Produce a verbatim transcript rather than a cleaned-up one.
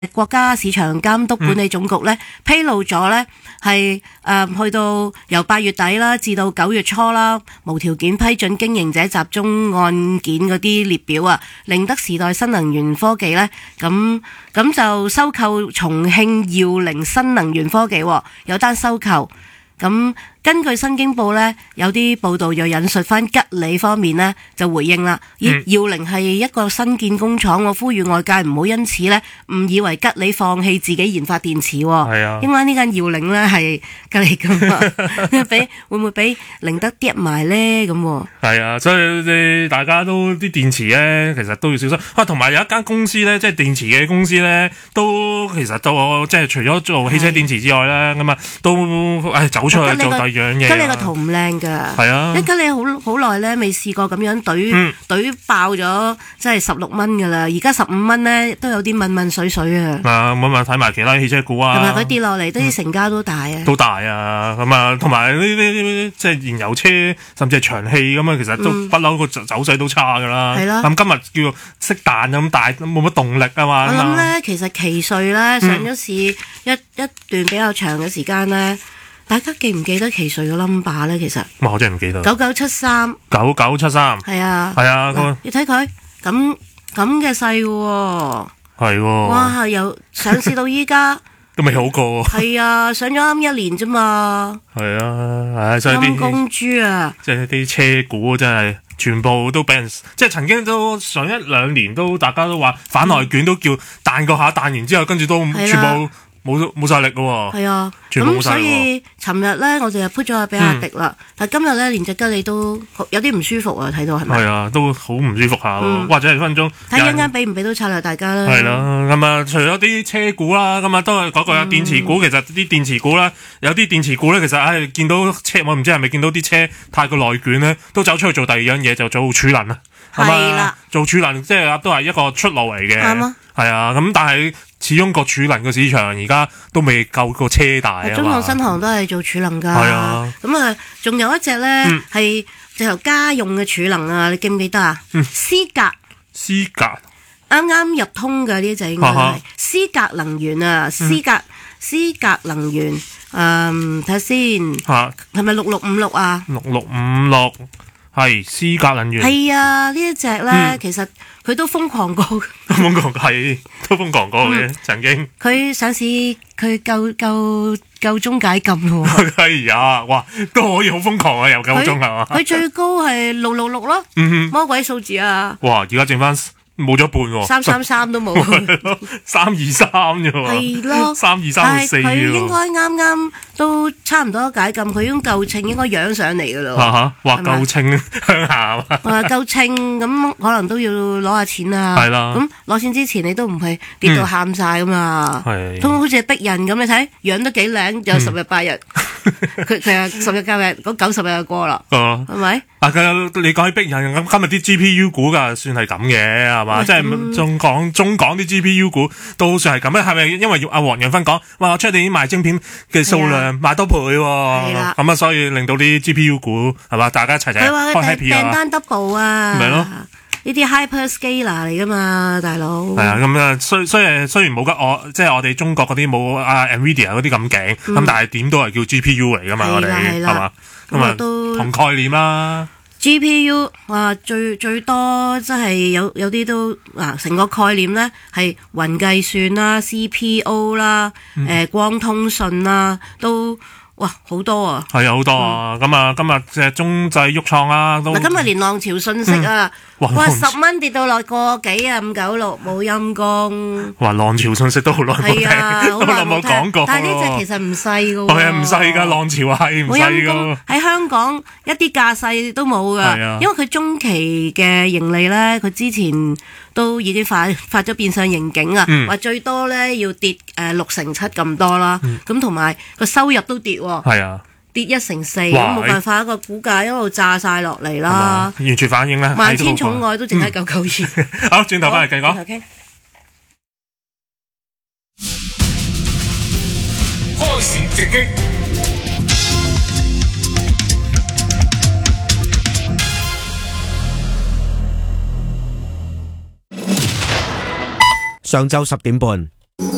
國家市場監督管理總局咧、嗯、披露咗咧係誒去到由八月底啦至到九月初啦，無條件批准經營者集中案件嗰啲列表啊，寧德時代新能源科技咧咁咁就收購重慶耀寧新能源科技，有單收購。咁根據新京報呢，有啲報道又引述翻吉利方面呢，就回應啦。咦，耀寧係一個新建工廠，我呼籲外界唔好因此呢誤以為吉利放棄自己研發電池。係啊，因為呢間耀寧呢係吉利噶嘛，俾會唔會俾寧德跌埋呢？咁係啊，所以大家都啲電池呢，其實都要小心。啊，同埋有一間公司呢，即係電池嘅公司呢，都其實都即係除咗做汽車電池之外呢，咁啊都誒走出去做第二樣嘢。 吉利個圖唔靚噶， 係啊， 一吉利好好耐咧，未試過咁樣懟懟爆咗，即係十六蚊噶啦，而家十五蚊咧都有啲問問水水啊。啊， 咁啊睇埋其他汽車股啊， 同埋佢跌落嚟，啲成交都大啊， 都大啊，咁啊，同埋呢啲即係燃油車，甚至係長汽咁啊，其實都不嬲個走勢都差噶啦。係啦，咁今日叫做識彈咁大，冇乜動力啊嘛。 我諗咧，其實奇瑞咧上咗市一一段比較長嘅時間咧。大家記唔記得奇瑞個 number 咧？其實我真係唔記得。 九九七三， 九九七三， 係啊， 係啊，個你睇佢咁咁嘅勢喎， 係喎， 哇！由上市到依家都未好過， 係啊，上咗啱一年啫嘛， 係啊，唉，所以啲陰公豬啊， 即係啲車股真係全部都俾人，即係曾經都上一兩年都大家都話反內卷都叫彈過下，彈完之後跟住都全部。冇冇晒力嘅喎， 係啊， 咁所以尋日咧我哋就 put 咗去比亞迪啦，嗯、但今日咧連隻吉利都有啲唔舒服啊，睇到係咪？係啊，都好唔舒服下咯，嗯、或者係分鐘睇一陣間俾唔俾到策略大家啦。 係啦，咁啊，除咗啲車股啦，咁啊都係嗰個啊電池股，其實啲電池股啦，有啲電池股咧，其實唉、哎、見到車，我唔知係咪見到啲車太過內卷咧，都走出去做第二樣嘢，就做儲能啊，係啦，做儲能即係都係一個出路嚟嘅，啱啊，係啊，咁但係。始終個儲能嘅市場而家都未夠個車大啊嘛， 中航、新航都係做儲能㗎。係啊，咁啊，仲有一隻咧係直頭家用嘅儲能啊！你記唔記得啊？嗯，思格， 思格， 啱啱入通嘅呢隻應該係思格能源啊！思格，思格能源，誒睇下先嚇，係咪六六五六啊？ 六六五六。係思格能源係啊，呢一隻咧、嗯，其實佢都瘋狂過， 瘋狂係都瘋狂過嘅、嗯，曾經佢上市佢夠夠夠鐘解禁喎， 係呀，哇，都可以好瘋狂啊，又夠鐘係嘛？ 佢最高係六六六咯，嗯、魔鬼數字啊！ 哇，而家剩翻。冇咗半喎， 三三三都冇， 三二三啫喎，係咯，三二三四喎。 佢應該啱啱都差唔多解禁，佢已經夠稱，應該揚上嚟噶咯。 嚇嚇，話夠稱鄉下嘛？ 話夠稱咁，可能都要攞下錢啊。係啦，咁攞錢之前你都唔係跌到喊晒噶嘛？係，都好似係逼人咁，你睇養得幾靚，有十日八日，佢佢啊十日九日，嗰九十日就過啦。哦，係咪？ 啊，你講起逼人咁，今日啲 G P U 股㗎算係咁嘅，係嘛？即係中港中港啲 G P U 股都算係咁咧，係咪因為要阿黃仁勳講，哇，我出年賣晶片嘅數量賣多倍喎，咁啊，所以令到啲 G P U 股係嘛，大家一齊齊開 happy 啊！ 訂單 double 啊，咪咯，呢啲 hyperscaler 嚟㗎嘛，大佬。係啊，咁啊， 雖雖然雖然冇得我即係我哋中國嗰啲冇啊 Nvidia 嗰啲咁勁，咁、嗯、但係點都係叫 G P U 嚟㗎嘛，我哋係嘛，咁啊同概念啦。 G P U 哇，最最多即係有有啲都嗱，成個概念咧係雲計算啦、C P O 啦、嗯、誒光通訊啦，都哇好多啊！係啊，好多啊！咁、嗯、啊，今日即係中製鬱創啊，都嗱，今日連浪潮信息啊，嗯、哇十蚊跌到落個幾啊，五九六冇陰功。哇，浪潮信息都好耐冇聽，好耐冇講過。但係呢隻其實唔細噶喎。係啊，唔細噶，浪潮係唔細噶。喺香港一啲架勢都冇噶，因為佢中期嘅盈利咧，佢之前都已經發發咗變相盈警啊，話、嗯、最多咧要跌誒、呃、六成七咁多啦，咁同埋個收入都跌。係啊，跌一成四，咁冇辦法，個股價一路炸晒落嚟啦，完全反映啦，萬千寵愛都淨係九九二。好，轉頭翻嚟繼續講。Okay. 開市直擊。 上晝十點半。